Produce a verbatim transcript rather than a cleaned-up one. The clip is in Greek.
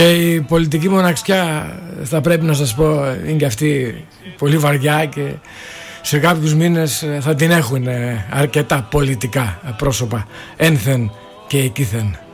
Η πολιτική μοναξιά, θα πρέπει να σας πω, είναι και αυτή πολύ βαριά και σε κάποιους μήνες θα την έχουν αρκετά πολιτικά πρόσωπα ένθεν και εκείθεν.